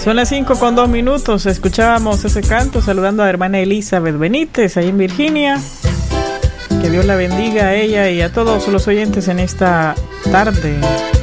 Son las 5:02. Escuchábamos ese canto saludando a hermana Elizabeth Benítez ahí en Virginia. Que Dios la bendiga a ella y a todos los oyentes en esta tarde.